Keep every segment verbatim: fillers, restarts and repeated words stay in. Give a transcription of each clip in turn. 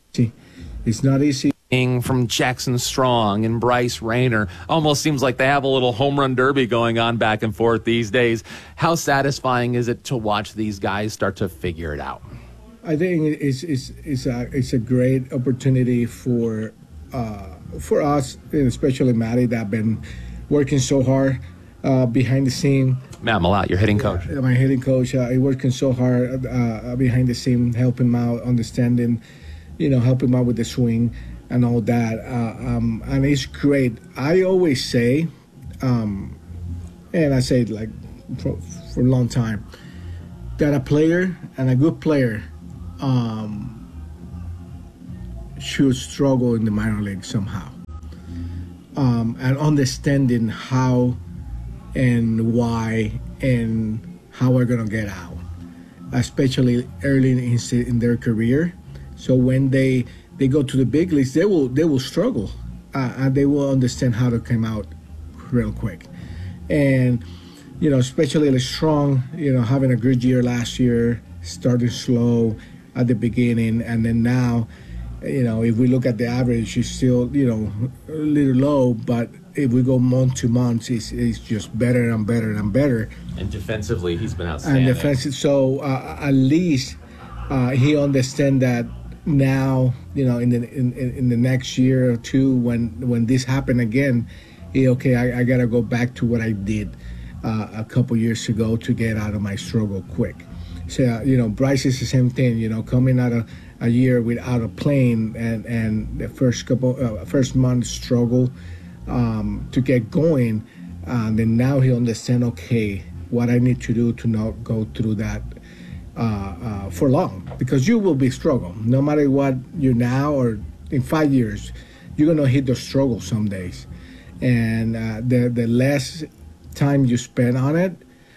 It's not easy. From Jackson Strong and Bryce Rayner. Almost seems like they have a little home run derby going on back and forth these days. How satisfying is it to watch these guys start to figure it out? I think it's it's it's a it's a great opportunity for uh, for us, and especially Matty, that have been working so hard uh, behind the scene. Matt Malott, your hitting coach. Uh, my hitting coach, uh, working so hard uh, behind the scene, helping him out, understanding, you know, helping him out with the swing and all that, uh, um, and it's great. I always say, um, and I say it like for, for a long time, that a player and a good player um, should struggle in the minor league somehow, um, and understanding how and why and how we're gonna get out, especially early in, in their career. So when they they go to the big leagues, they will they will struggle, uh, and they will understand how to come out real quick. And you know, especially Strong, you know, having a good year last year, starting slow at the beginning, and then now, you know, if we look at the average, it's still, you know, a little low, but if we go month to month, it's, it's just better and better and better. And defensively, he's been outstanding. And defensive, so uh, at least uh, he understands that. Now, you know, in the in, in the next year or two, when when this happened again, he, okay, I, I gotta go back to what I did uh, a couple years ago to get out of my struggle quick. So uh, you know, Bryce is the same thing. You know, coming out of a year without a plane and and the first couple uh, first month struggle um, to get going, and then now he understand, okay, what I need to do to not go through that. Uh, uh, for long, because you will be struggling no matter what you're now or in five years, you're gonna hit the struggle some days, and uh, the the less time you spend on it,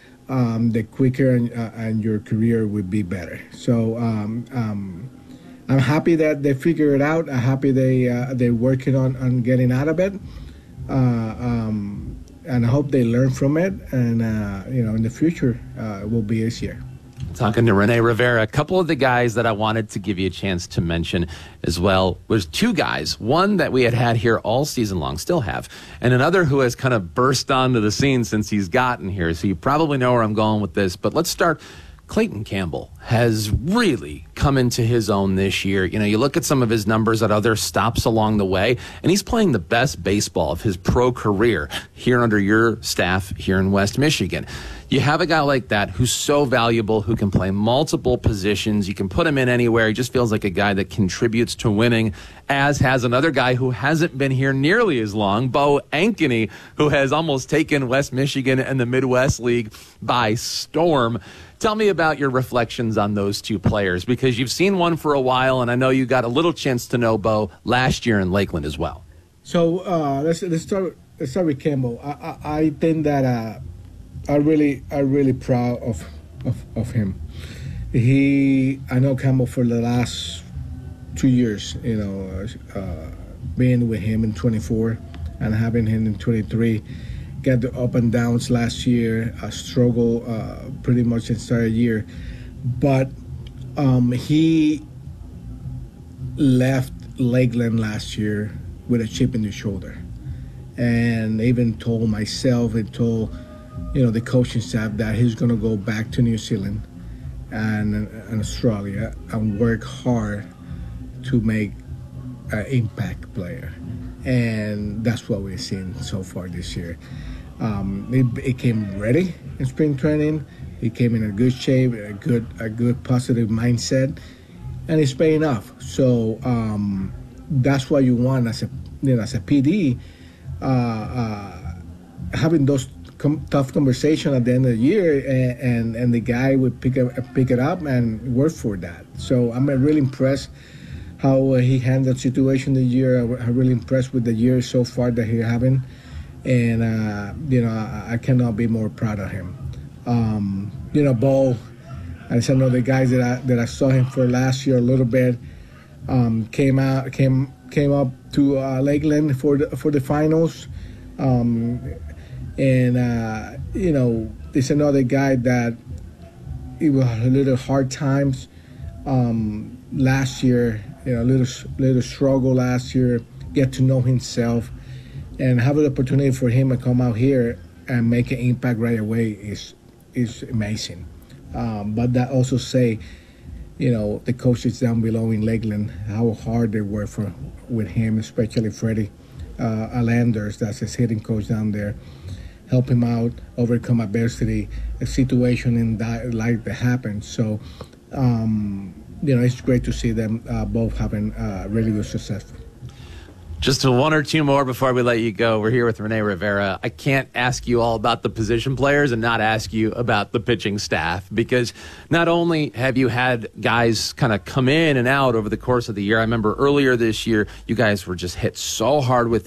um, the quicker and, uh, and your career would be better. So um, um, I'm happy that they figure it out. I'm happy they uh, they're working on, on getting out of it, uh, um, and I hope they learn from it, and uh, you know, in the future uh, it will be easier. Talking to Rene Rivera, a couple of the guys that I wanted to give you a chance to mention as well was two guys. One that we had had here all season long, still have, and another who has kind of burst onto the scene since he's gotten here. So you probably know where I'm going with this, but let's start. Clayton Campbell has really come into his own this year. You know, you look at some of his numbers at other stops along the way, and he's playing the best baseball of his pro career here under your staff here in West Michigan. You have a guy like that who's so valuable, who can play multiple positions. You can put him in anywhere. He just feels like a guy that contributes to winning, as has another guy who hasn't been here nearly as long, Bo Ankeny, who has almost taken West Michigan and the Midwest League by storm. Tell me about your reflections on those two players, because you've seen one for a while, and I know you got a little chance to know Bo last year in Lakeland as well. So uh, let's let's start let's start with Campbell. I I, I think that uh, I really I really proud of, of of him. He I know Campbell for the last two years. You know, uh, being with him in twenty-four and having him in twenty-three. Got the up and downs last year, a struggle uh, pretty much the entire year. But um, he left Lakeland last year with a chip in the shoulder. And even told myself and told, you know, the coaching staff that he's going to go back to New Zealand and, and Australia and work hard to make an impact player. And that's what we've seen so far this year. Um, it, it came ready in spring training. He came in a good shape, a good, a good positive mindset, and it's paying off. So um, that's what you want as a, you know, as a P D, uh, uh, having those com- tough conversations at the end of the year, and, and, and the guy would pick up, pick it up and work for that. So I'm really impressed how uh, he handled the situation this year. I'm really impressed with the year so far that he's having. And, uh, you know, I, I cannot be more proud of him. Um, you know, Bo, as I know the guys that I, that I saw him for last year a little bit, um, came out, came came up to uh, Lakeland for the, for the finals. Um, and, uh, you know, there's another guy that it was a little hard times um, last year you know, a little little struggle last year, get to know himself, and have the opportunity for him to come out here and make an impact right away is is amazing. Um, but that also say, you know, the coaches down below in Lakeland, how hard they work for with him, especially Freddie uh, Alanders, that's his hitting coach down there, help him out, overcome adversity, a situation in that like that happens. So, um, you know, it's great to see them uh, both having uh, really good success. Just one or two more before we let you go. We're here with Rene Rivera. I can't ask you all about the position players and not ask you about the pitching staff, because not only have you had guys kind of come in and out over the course of the year. I remember earlier this year, you guys were just hit so hard with